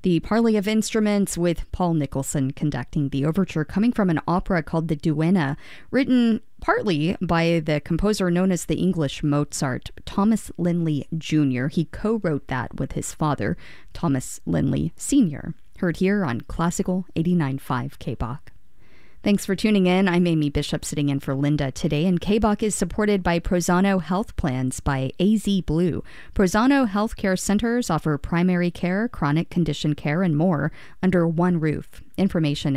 The parley of instruments with Paul Nicholson conducting the overture, coming from an opera called The Duenna, written partly by the composer known as the English Mozart, Thomas Linley Jr. He co-wrote that with his father, Thomas Linley Sr. Heard here on Classical 89.5 KBOK. Thanks for tuning in. I'm Amy Bishop sitting in for Linda today, and KBOK is supported by Prozano Health Plans by AZ Blue. Prozano Healthcare Centers offer primary care, chronic condition care, and more under one roof. Information